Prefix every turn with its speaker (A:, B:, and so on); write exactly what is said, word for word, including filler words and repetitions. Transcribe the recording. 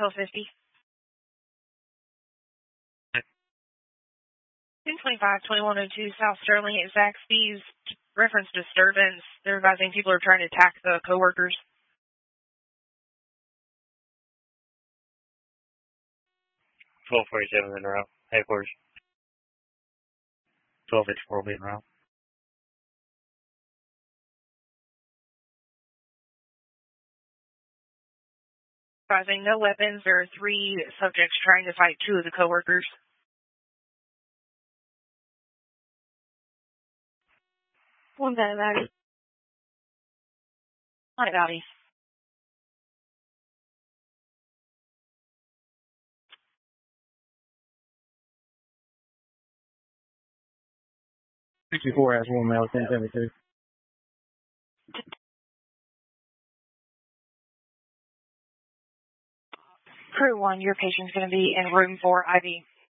A: twelve fifty. ten twenty-five, twenty-one oh two South Sterling at Zaxby's. Reference disturbance. They're advising people are trying to attack the coworkers.
B: twelve forty-seven in route. Headquarters. twelve fifty-four will be in route.
A: Advising no weapons. There are three subjects trying to fight two of the coworkers. One bad body. Not body.
C: sixty-four has one male, ten seventy-two.
A: Crew one, your patient's going to be in room four I V.